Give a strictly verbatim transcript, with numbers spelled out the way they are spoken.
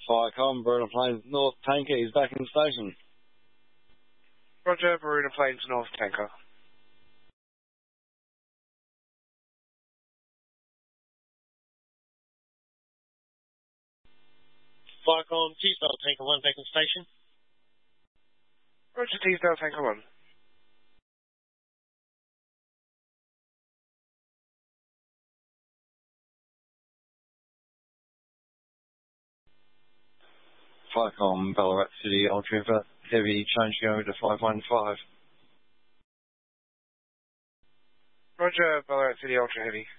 Firecom, Baruna Plains North Tanker is back in station. Roger, Baruna Plains North Tanker. Firecom, Teesdale Tanker one back in station. Roger, Teesdale Tanker one. Firecom, Ballarat City Ultra Heavy, change going to five one five. Roger, Ballarat City Ultra Heavy.